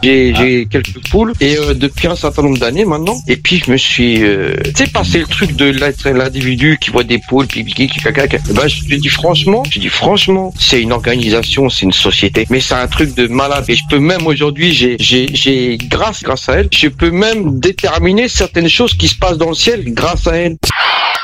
J'ai quelques poules et depuis un certain nombre d'années maintenant. Et puis je me suis, tu sais, passé le truc de l'individu qui voit des poules, qui caca. Ben je dis franchement, c'est une organisation, c'est une société. Mais c'est un truc de malade. Et je peux même aujourd'hui, j'ai grâce à elle, je peux même déterminer certaines choses qui se passent dans le ciel grâce à elle.